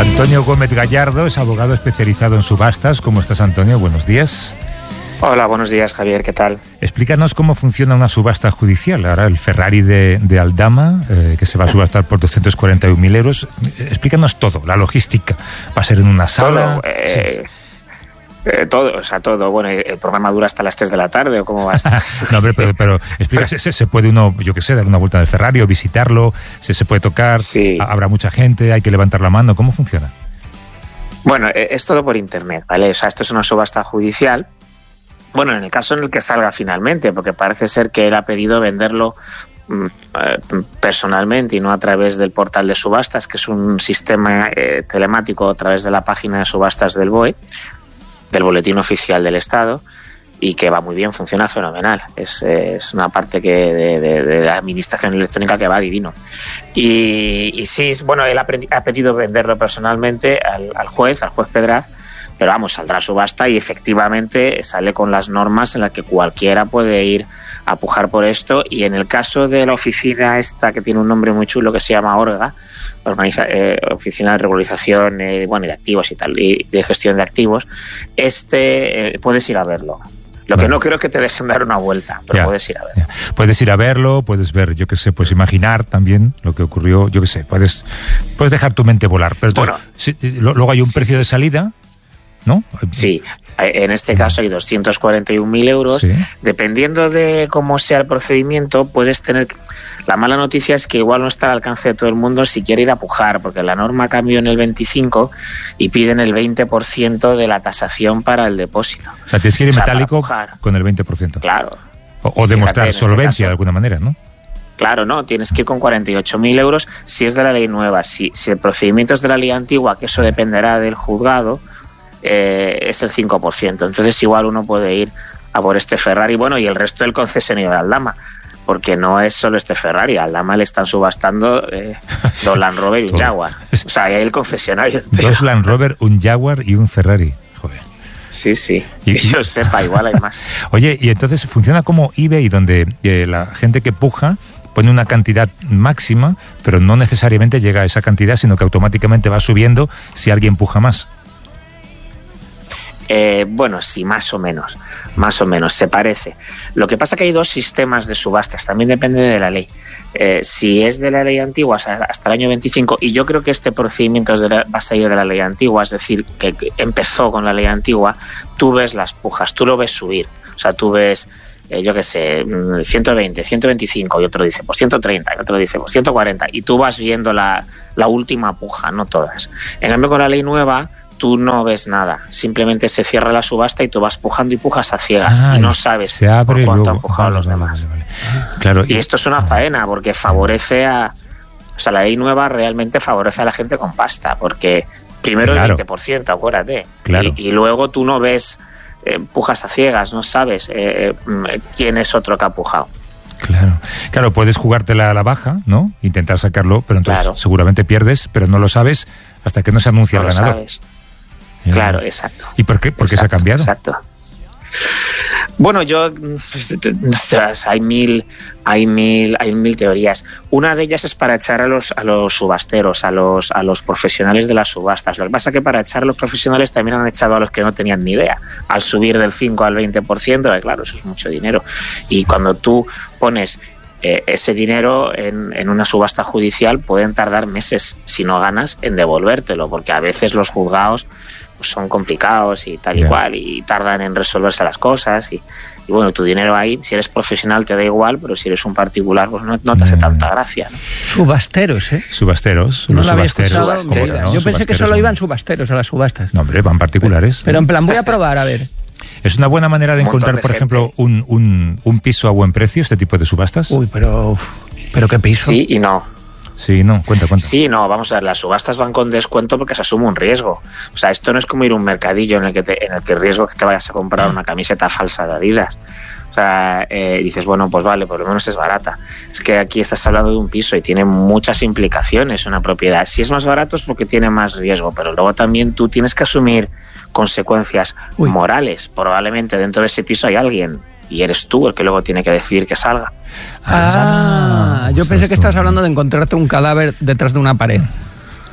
Antonio Gómez Gallardo es abogado especializado en subastas. ¿Cómo estás, Antonio? Buenos días. Hola, buenos días, Javier. ¿Qué tal? Explícanos cómo funciona una subasta judicial. Ahora el Ferrari de Aldama, que se va a subastar por 241.000 euros. Explícanos todo, la logística. ¿Va a ser en una sala? Todo. Bueno, ¿el programa dura hasta las 3 de la tarde o cómo va a estar? No, pero explica, ¿se puede uno, yo qué sé, dar una vuelta en el Ferrari o visitarlo? ¿Se puede tocar? Sí. ¿Habrá mucha gente? ¿Hay que levantar la mano? ¿Cómo funciona? Bueno, es todo por internet, ¿vale? O sea, esto es una subasta judicial. Bueno, en el caso en el que salga finalmente, porque parece ser que él ha pedido venderlo personalmente y no a través del portal de subastas, que es un sistema telemático a través de la página de subastas del BOE, del Boletín Oficial del Estado, y que va muy bien, funciona fenomenal. Es una parte de la administración electrónica que va divino. Y sí, bueno, él ha pedido venderlo personalmente al juez Pedraz, pero vamos, saldrá a subasta y efectivamente sale con las normas en las que cualquiera puede ir a pujar por esto. Y en el caso de la oficina esta, que tiene un nombre muy chulo, que se llama ORGA, Oficina de Regularización y de Activos y tal, y de Gestión de Activos, puedes ir a verlo. Lo que no creo que te dejen dar una vuelta, pero puedes ir a verlo. Puedes ir a verlo, puedes ver, yo qué sé, pues imaginar también lo que ocurrió, yo qué sé, puedes dejar tu mente volar. Pero luego hay un precio de salida, ¿no? Sí, en este caso hay 241.000 euros. Sí. Dependiendo de cómo sea el procedimiento, puedes tener... La mala noticia es que igual no está al alcance de todo el mundo si quiere ir a pujar, porque la norma cambió en el 25 y piden el 20% de la tasación para el depósito. O sea, tienes que ir metálico con el 20%. Claro. O demostrar solvencia de alguna manera, ¿no? Claro, no, tienes que ir con 48.000 euros si es de la ley nueva. Si el procedimiento es de la ley antigua, que eso dependerá del juzgado, es el 5%. Entonces igual uno puede ir a por este Ferrari, bueno, y el resto del concesionario de Aldama, porque no es solo este Ferrari. A Aldama le están subastando dos Land Rover y un Jaguar. O sea, hay el concesionario entero. Dos Land Rover, un Jaguar y un Ferrari. Joder. Sí. Que yo sepa, igual hay más. Oye, y entonces funciona como eBay, donde la gente que puja pone una cantidad máxima, pero no necesariamente llega a esa cantidad, sino que automáticamente va subiendo si alguien puja más. Bueno, sí, más o menos, se parece. Lo que pasa que hay dos sistemas de subastas, también depende de la ley. Si es de la ley antigua hasta el año 25, y yo creo que este procedimiento va a salir de la ley antigua, es decir, que empezó con la ley antigua, tú ves las pujas, tú lo ves subir, o sea, tú ves... yo qué sé, 120, 125, y otro dice, pues 130, y otro dice, pues 140, y tú vas viendo la última puja, no todas. En cambio, con la ley nueva, tú no ves nada, simplemente se cierra la subasta y tú vas pujando y pujas a ciegas, y no sabes por cuánto han pujado los demás. Vale. Claro, y esto es una faena, porque favorece o sea, la ley nueva realmente favorece a la gente con pasta, porque primero el 20%, acuérdate, y luego tú no ves... pujas a ciegas, no sabes quién es otro que ha pujado. Claro, puedes jugártela a la baja, ¿no? Intentar sacarlo, pero entonces seguramente pierdes, pero no lo sabes hasta que no se anuncia el ganador. Sabes. Claro, exacto. ¿Y por qué? ¿Por qué se ha cambiado? Exacto. Bueno, hay mil teorías. Una de ellas es para echar a los subasteros, a los profesionales de las subastas. Lo que pasa es que para echar a los profesionales también han echado a los que no tenían ni idea. Al subir del 5 al 20%, claro, eso es mucho dinero. Y cuando tú pones ese dinero en una subasta judicial, pueden tardar meses, si no ganas, en devolvértelo, porque a veces los juzgados son complicados y tal y cual, y tardan en resolverse las cosas, y bueno, tu dinero ahí, si eres profesional te da igual, pero si eres un particular, pues no te hace tanta gracia, ¿no? Subasteros, Subasteros. No lo había escuchado. Yo pensé que solo iban subasteros a las subastas. No, hombre, van particulares. Pero en plan, voy a probar, a ver. ¿Es una buena manera de encontrar, por ejemplo, un piso a buen precio, este tipo de subastas? Uy, pero ¿qué piso? Sí y no. Sí, no, cuenta. Sí, no, vamos a ver, las subastas van con descuento porque se asume un riesgo. O sea, esto no es como ir a un mercadillo en el que el riesgo es que te vayas a comprar una camiseta falsa de Adidas. O sea, dices, bueno, pues vale, por lo menos es barata. Es que aquí estás hablando de un piso y tiene muchas implicaciones una propiedad. Si es más barato es porque tiene más riesgo, pero luego también tú tienes que asumir consecuencias morales. Probablemente dentro de ese piso hay alguien y eres tú el que luego tiene que decidir que salga. Yo pensé que estabas hablando de encontrarte un cadáver detrás de una pared.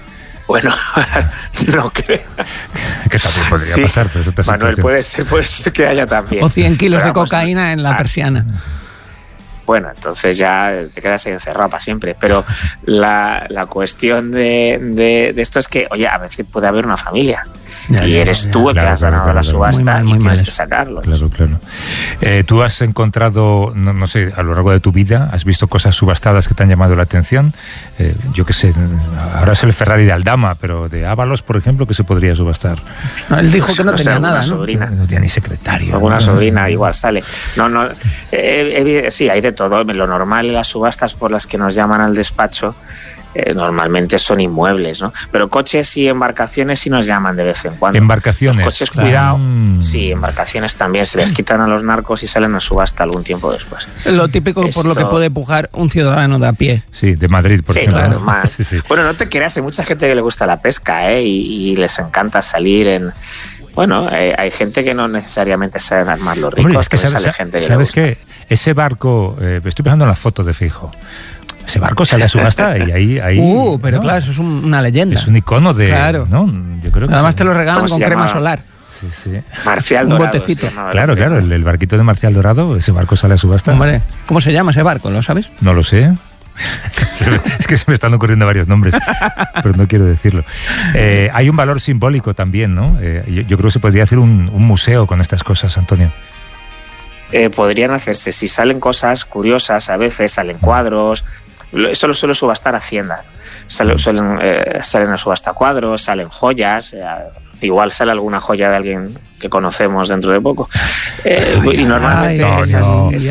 Bueno, no creo. Que también podría pasar, pero eso te Manuel, puede ser que haya también. O 100 kilos de cocaína en la persiana. Bueno, entonces ya te quedas ahí encerrado para siempre. Pero la cuestión de esto es que, oye, a veces puede haber una familia. Y eres tú el que has ganado la subasta y tienes que sacarlo. Claro. ¿Tú has encontrado, no sé, a lo largo de tu vida, has visto cosas subastadas que te han llamado la atención? Yo qué sé, ahora es el Ferrari de Aldama, pero de Ábalos, por ejemplo, ¿qué se podría subastar? No, él dijo que no tenía nada, sobrina. No tenía ni secretario. Alguna sobrina igual sale. Sí, hay de todo. Lo normal en las subastas por las que nos llaman al despacho normalmente son inmuebles, ¿no? Pero coches y embarcaciones sí nos llaman de vez en cuando. ¿Embarcaciones? Los coches, cuidado. Sí, embarcaciones también. Se les quitan a los narcos y salen a subasta algún tiempo después. Lo típico por lo que puede pujar un ciudadano de a pie. Sí, de Madrid, por ejemplo. Claro, más. Sí. Bueno, no te creas, hay mucha gente que le gusta la pesca, y les encanta salir en... Bueno, hay gente que no necesariamente saben armar los ricos. Hombre, es que ¿sabes qué? Ese barco, estoy pensando en las fotos de Fijo. Ese barco sale a subasta y ahí pero ¿no? Claro, eso es una leyenda. Es un icono de... Claro. ¿no? Yo creo que además te lo regalan con crema solar. Sí. Marcial Dorado. Un botecito. Claro, el barquito de Marcial Dorado, ese barco sale a subasta. Hombre, ¿cómo se llama ese barco? ¿Lo sabes? No lo sé. Es que se me están ocurriendo varios nombres, pero no quiero decirlo. Hay un valor simbólico también, ¿no? Yo creo que se podría hacer un museo con estas cosas, Antonio. Podrían hacerse, si salen cosas curiosas, a veces salen cuadros. Eso lo suele subastar Hacienda. Salen a subasta cuadros, salen joyas. Igual sale alguna joya de alguien que conocemos dentro de poco. Y normalmente esas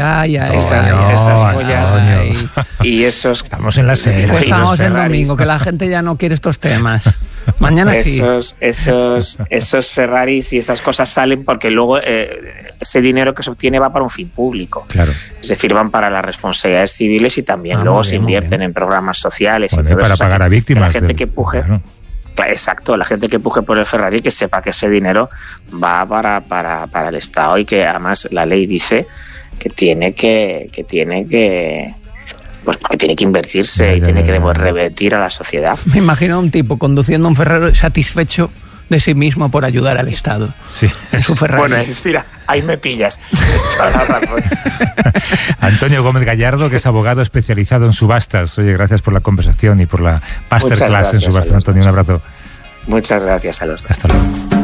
joyas y esos... Estamos en la serie. Estamos en domingo, que la gente ya no quiere estos temas. Mañana sí. Esos Ferraris y esas cosas salen porque luego ese dinero que se obtiene va para un fin público. Claro. Es decir, van para las responsabilidades civiles y también luego se invierten en programas sociales. Bueno, y todo para eso. pagar a víctimas. La gente que puje... Claro. Exacto, la gente que puje por el Ferrari que sepa que ese dinero va para el Estado y que además la ley dice que tiene que pues porque tiene que invertirse y tiene que revertir a la sociedad. Me imagino a un tipo conduciendo un Ferrari satisfecho de sí mismo por ayudar al Estado. Sí. En su Ferrari. Bueno, mira, ahí me pillas. Antonio Gómez Gallardo, que es abogado especializado en subastas. Oye, gracias por la conversación y por la masterclass en subastas, Antonio. Un abrazo. Muchas gracias a los dos. Hasta luego.